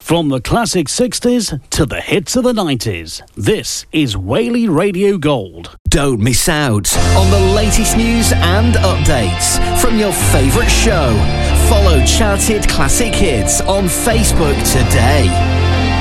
From the classic 60s to the hits of the 90s, this is Whaley Radio Gold. Don't miss out on the latest news and updates from your favourite show. Follow Charted Classic Hits on Facebook today.